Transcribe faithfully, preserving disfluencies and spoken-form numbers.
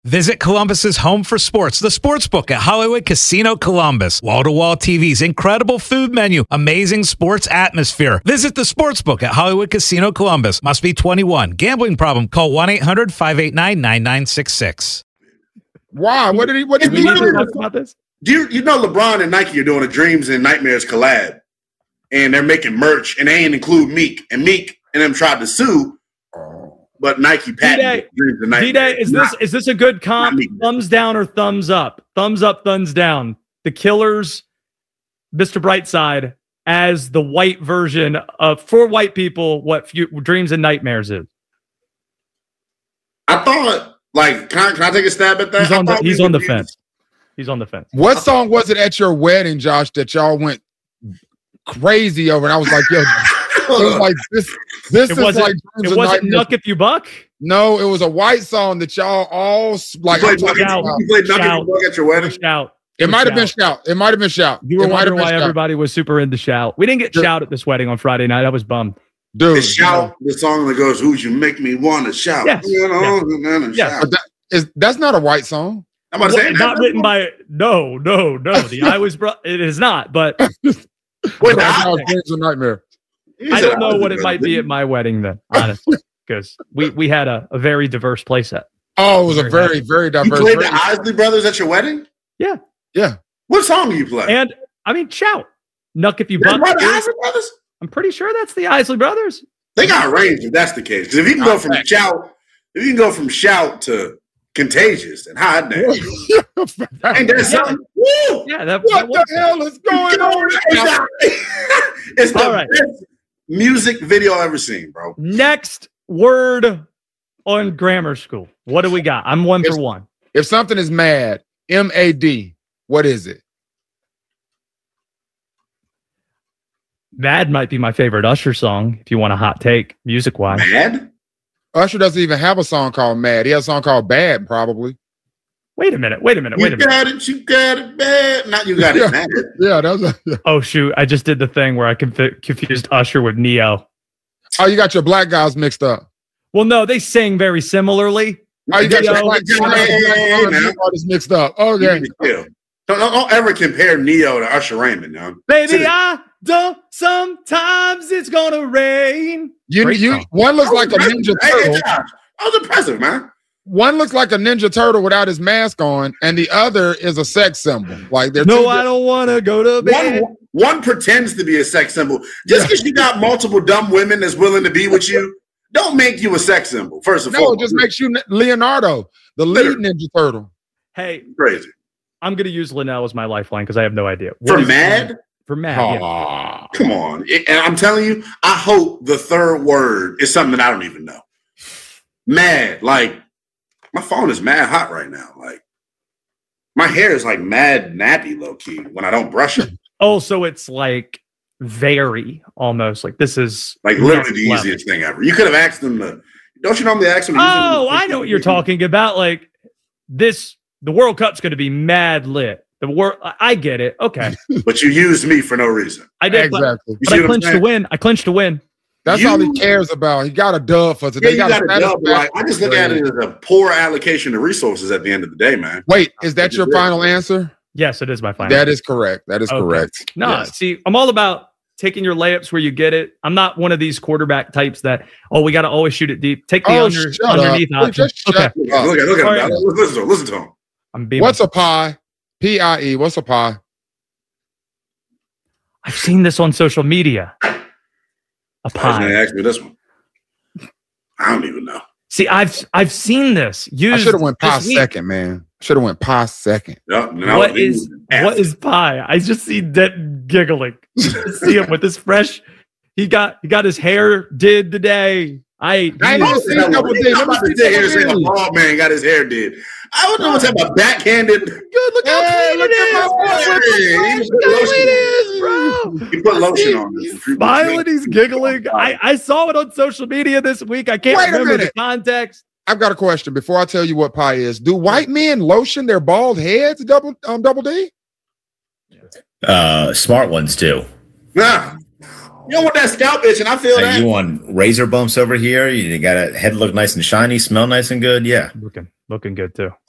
Visit Columbus's home for sports, the Sportsbook at Hollywood Casino Columbus. Wall-to-wall T Vs, incredible food menu, amazing sports atmosphere. Visit the Sportsbook at Hollywood Casino Columbus. Must be twenty-one. Gambling problem? Call one eight hundred five eight nine nine nine six six. Why? What did he? What did he do about this? Do you you know LeBron and Nike are doing a Dreams and Nightmares collab, and they're making merch, and they ain't include Meek, and Meek and them tried to sue. But Nike patented Dreams and Nightmares. D-Day, is this is this a good comp? Thumbs down or thumbs up? Thumbs up, thumbs down. The Killers, Mister Brightside, as the white version of for white people what few, Dreams and Nightmares is. I thought, like, can I, can I take a stab at that? He's on the, he's on the fence. He's on the fence. What song was it at your wedding, Josh, that y'all went crazy over? And I was like, yo. It was like this. This it is wasn't, like it wasn't Nuck If You Buck. No, it was a white song that y'all all like. You played, shout, you played Nuck If You Buck at your wedding. Shout. It, it might have been Shout. It might have been Shout. You were it wondering why shout. everybody was super into Shout. We didn't get Dude. Shout at this wedding on Friday night. I was bummed. Dude, it's Shout, the song that goes, "Who'd you make me want to shout?" Yes. You know, yes. yes. But that is that's not a white song. I'm about to say, not written song? by no, no, no. The I was bro- it is not. But wait, Dreams a Nightmare. I don't know what it might be at my wedding then, honestly, because we, we had a, a very diverse play set. Oh, it was very a very, happy. very diverse. You played the Isley Brothers at your wedding? Yeah. Yeah. What song do you play? And, I mean, Shout. Nuck If You Buck. The Isley Brothers? I'm pretty sure that's the Isley Brothers. They got range if that's the case. Because if you can go from Shout, if you can go from Shout to Contagious and Hot Damn. Ain't that something? Woo! Yeah, that, what that the hell is going on? It's the All right. best music video I've ever seen, bro. Next word on grammar school. What do we got? I'm one if, for one. If something is mad, M A D, what is it? Mad might be my favorite Usher song, if you want a hot take, music-wise. Mad? Usher doesn't even have a song called Mad. He has a song called Bad, probably. Wait a minute. Wait a minute. You Wait a minute. got it. You got it bad. Not you got yeah. it mad. Yeah, that was. A, yeah. Oh shoot! I just did the thing where I conf- confused Usher with Neo. Oh, you got your black guys mixed up. Well, no, they sing very similarly. Oh, you got Neo, your black guys artists mixed up. Okay. Don't, don't, don't ever compare Neo to Usher Raymond, no. Baby, I don't. Sometimes it's gonna rain. You, you one looks like a Ninja Turtle. Hey, Josh, I was impressive, man. One looks like a Ninja Turtle without his mask on, and the other is a sex symbol. Like they're no, I don't want to go to bed. One, one pretends to be a sex symbol. Just because yeah. you got multiple dumb women that's willing to be with you, don't make you a sex symbol. First of all, no, it just makes you Leonardo, the lead Ninja Turtle. Hey, crazy. I'm gonna use Linnell as my lifeline because I have no idea. What For mad? For mad. Oh, yeah. Come on. It, and I'm telling you, I hope the third word is something that I don't even know. Mad, like. My phone is mad hot right now. Like my hair is like mad nappy low key when I don't brush it. Oh, so it's like very almost like this is like literally the level. Easiest thing ever. You could have asked them to. Don't you normally ask them? To oh, I know what you're talking about. Like this, the World Cup's going to be mad lit. The world, I get it. Okay, but you used me for no reason. I did exactly. But, but I clinched to win. I clinched to win. That's you, all he cares about. He got a dub for today. Yeah, you got, got a dub, like, I just look at it as a poor allocation of resources at the end of the day, man. Wait, is that your final answer? Yes, it is my final. That is correct. That is okay. correct. No, yes. See, I'm all about taking your layups where you get it. I'm not one of these quarterback types that, oh, we got to always shoot it deep. Take the oh, under, underneath up. option. Okay. Look at, look at, look at him. Right. Listen to him. Listen to him. I'm being What's a pie? P I E. What's a pie? I've seen this on social media. A pie. I ask me this one. I don't even know. See, I've I've seen this. Used I should have went pie second, man. Should have went pie second. Yep, what is what is pie? I just see that giggling. See him with his fresh. He got he got his hair did today. I I didn't see a couple days. I'm about to say a bald man got his hair did. I don't know what's about backhanded. Good, look how hey, clean it is. Look how clean it is, bro. He put lotion on. He's smiling, he's giggling. I, I saw it on social media this week. I can't Wait remember the context. I've got a question before I tell you what pie is. Do white men lotion their bald heads? Double um, double D. Uh, smart ones do. Yeah. You don't want that scalp itch, and I feel uh, that. You want razor bumps over here? You got a head look nice and shiny, smell nice and good. Yeah, looking looking good too.